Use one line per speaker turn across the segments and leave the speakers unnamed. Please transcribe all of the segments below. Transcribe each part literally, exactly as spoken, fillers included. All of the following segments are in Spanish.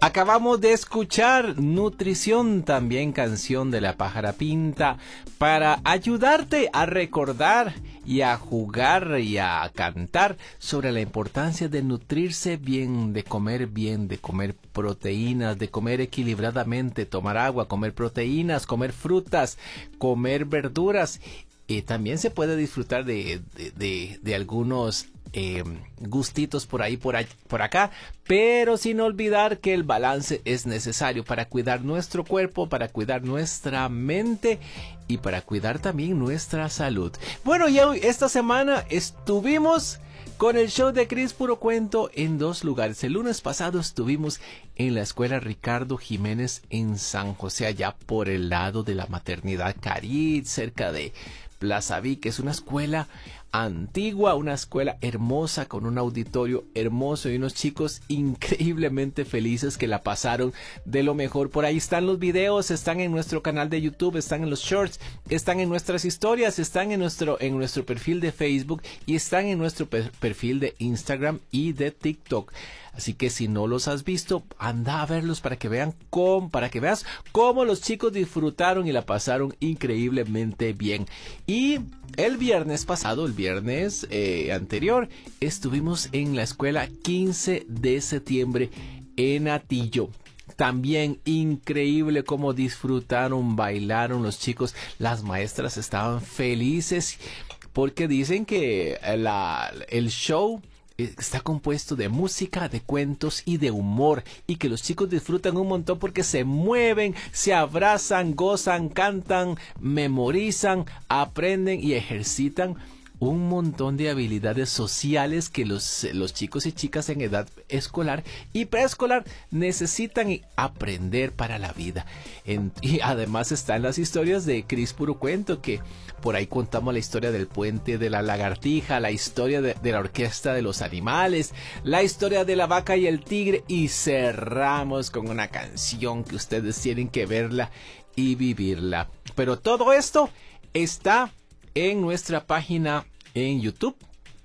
Acabamos de escuchar Nutrición, también canción de La Pájara Pinta, para ayudarte a recordar y a jugar y a cantar sobre la importancia de nutrirse bien, de comer bien, de comer proteínas, de comer equilibradamente, tomar agua, comer proteínas, comer frutas, comer verduras. Y también se puede disfrutar de, de, de, de algunos eh, gustitos por ahí, por, ahí, por acá, pero sin olvidar que el balance es necesario para cuidar nuestro cuerpo, para cuidar nuestra mente y para cuidar también nuestra salud. Bueno, y hoy, esta semana estuvimos con el show de Cris Puro Cuento en dos lugares. El lunes pasado estuvimos en la escuela Ricardo Jiménez en San José, allá por el lado de la Maternidad Carit, cerca de Plaza Vic. Es una escuela antigua, una escuela hermosa con un auditorio hermoso y unos chicos increíblemente felices que la pasaron de lo mejor. Por ahí están los videos, están en nuestro canal de YouTube, están en los shorts, están en nuestras historias, están en nuestro en nuestro perfil de Facebook y están en nuestro per- perfil de Instagram y de TikTok. Así que si no los has visto, anda a verlos para que vean cómo, para que veas cómo los chicos disfrutaron y la pasaron increíblemente bien. Y el viernes pasado, el viernes eh, anterior, estuvimos en la escuela quince de septiembre en Atillo. También increíble cómo disfrutaron, bailaron los chicos. Las maestras estaban felices porque dicen que la, el show está compuesto de música, de cuentos y de humor, y que los chicos disfrutan un montón porque se mueven, se abrazan, gozan, cantan, memorizan, aprenden y ejercitan un montón de habilidades sociales que los, los chicos y chicas en edad escolar y preescolar necesitan aprender para la vida. En, y además están las historias de Cris Puro Cuento, que por ahí contamos la historia del puente de la lagartija, la historia de, de la orquesta de los animales, la historia de la vaca y el tigre, y cerramos con una canción que ustedes tienen que verla y vivirla. Pero todo esto está en nuestra página en YouTube,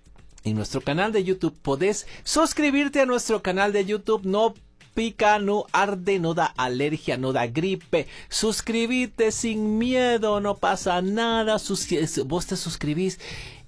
en nuestro canal de YouTube. Podés suscribirte a nuestro canal de YouTube. No pica, no arde, no da alergia, no da gripe. Suscríbete sin miedo, no pasa nada. Sus- vos te suscribís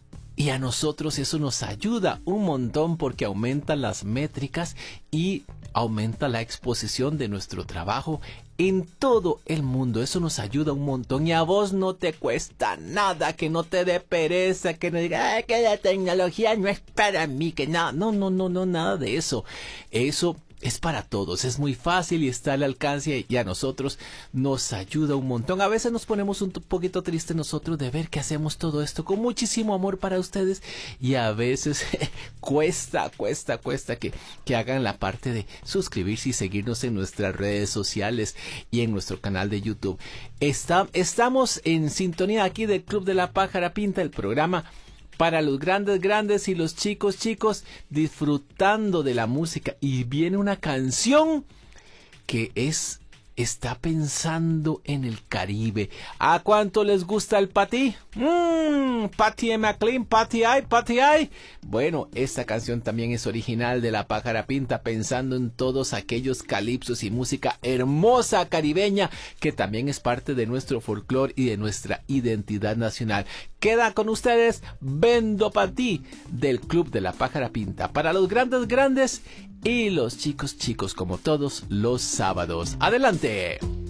y a nosotros eso nos ayuda un montón porque aumentan las métricas y aumenta la exposición de nuestro trabajo en todo el mundo. Eso nos ayuda un montón y a vos no te cuesta nada, que no te dé pereza, que no digas que la tecnología no es para mí, que nada, no, no, no, no, nada de eso. Eso es para todos, es muy fácil y está al alcance y a nosotros nos ayuda un montón. A veces nos ponemos un poquito tristes nosotros de ver que hacemos todo esto con muchísimo amor para ustedes y a veces cuesta, cuesta, cuesta que, que hagan la parte de suscribirse y seguirnos en nuestras redes sociales y en nuestro canal de YouTube. Está, estamos en sintonía aquí del Club de la Pájara Pinta, el programa para los grandes grandes y los chicos chicos, disfrutando de la música. Y viene una canción que es está pensando en el Caribe. ¿A cuánto les gusta el patí? Mmm, Patty McLean, Patty ay, Patty ay. Bueno, esta canción también es original de La Pájara Pinta, pensando en todos aquellos calipsos y música hermosa caribeña que también es parte de nuestro folclore y de nuestra identidad nacional. Queda con ustedes Vendo pa' ti del Club de La Pájara Pinta, para los grandes grandes y los chicos chicos, como todos los sábados. ¡Adelante!